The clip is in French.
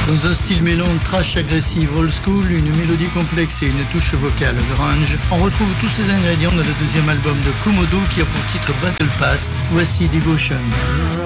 Dans un style mêlant trash agressive old school, une mélodie complexe et une touche vocale grunge, on retrouve tous ces ingrédients dans le deuxième album de Komodo qui a pour titre Battle Pass. Voici Devotion.